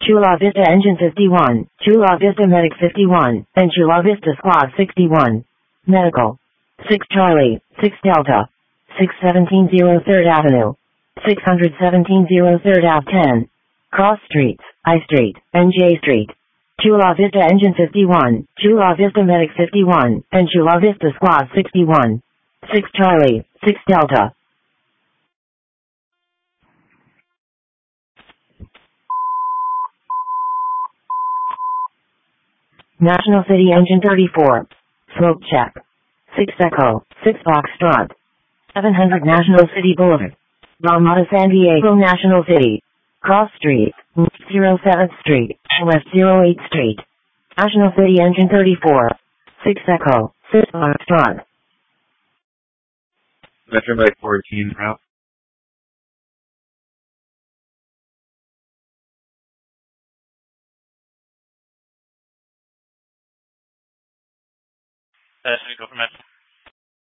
Chula Vista Engine 51, Chula Vista Medic 51, and Chula Vista Squad 61. Medical. 6 Charlie, 6 Delta. 617 3rd Avenue. 617 3rd Ave 10. Cross Streets, I Street, and J Street. Chula Vista Engine 51, Chula Vista Medic 51, and Chula Vista Squad 61. 6 Charlie, 6 Delta. National City Engine 34. Smoke check. 6 Echo, 6 Foxtrot. 700 National City Boulevard. Ramada San Diego National City. Cross Street, 07th Street, West 08th Street. National City Engine 34. 6 Echo, 6 Foxtrot. Metro by 14 route. Should we go for Metro?